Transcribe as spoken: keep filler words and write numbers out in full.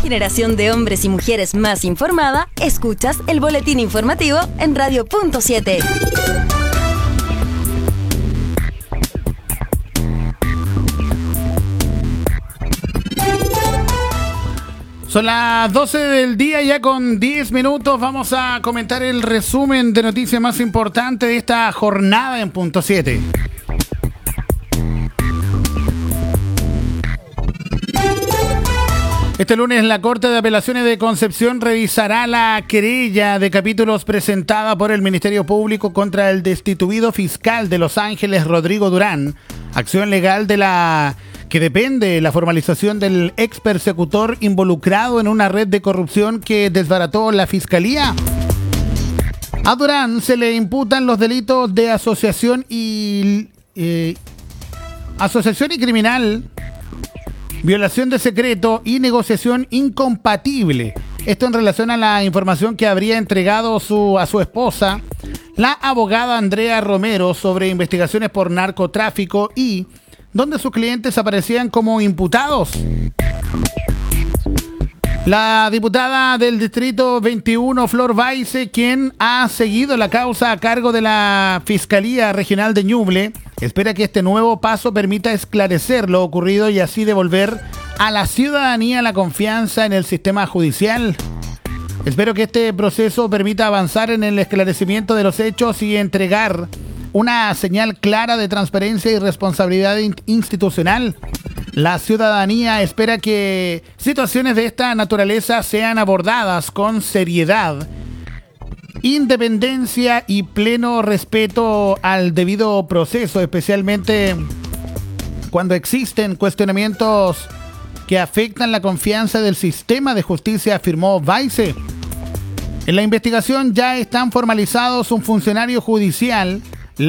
generación de hombres y mujeres más informada, escuchas el boletín informativo en Radio Punto siete. Son las doce del día, ya con diez minutos. Vamos a comentar el resumen de noticias más importantes de esta jornada en Punto siete. Este lunes la Corte de Apelaciones de Concepción revisará la querella de capítulos presentada por el Ministerio Público contra el destituido fiscal de Los Ángeles, Rodrigo Durán, acción legal de la que depende de la formalización del ex persecutor involucrado en una red de corrupción que desbarató la Fiscalía. A Durán se le imputan los delitos de asociación y eh, asociación y criminal, violación de secreto y negociación incompatible. Esto en relación a la información que habría entregado su, a su esposa, la abogada Andrea Romero, sobre investigaciones por narcotráfico y donde sus clientes aparecían como imputados. La diputada del Distrito veintiuno, Flor Baise, quien ha seguido la causa a cargo de la Fiscalía Regional de Ñuble, espera que este nuevo paso permita esclarecer lo ocurrido y así devolver a la ciudadanía la confianza en el sistema judicial. Espero que este proceso permita avanzar en el esclarecimiento de los hechos y entregar una señal clara de transparencia y responsabilidad institucional. La ciudadanía espera que situaciones de esta naturaleza sean abordadas con seriedad, independencia y pleno respeto al debido proceso, especialmente cuando existen cuestionamientos que afectan la confianza del sistema de justicia, afirmó Baise. En la investigación ya están formalizados un funcionario judicial